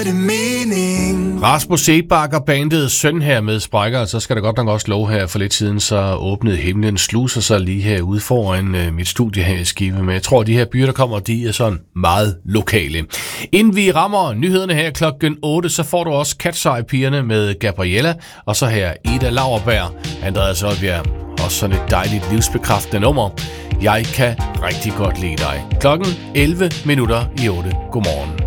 Rasmus Seebach og bandet Søn her med sprækker, så skal der godt nok også lov her for lidt siden, så åbnede himlen sluser sig lige herude foran mit studie her i Skive. Men jeg tror, at de her byer, der kommer, de er sådan meget lokale. Inden vi rammer nyhederne her klokken 8, så får du også Cat's Eye-pigerne med Gabriella, og så her Ida Lauerberg, Andreas Oddbjerg. Også sådan et dejligt livsbekræftende nummer. Jeg kan rigtig godt lide dig. Klokken 11:08. Godmorgen.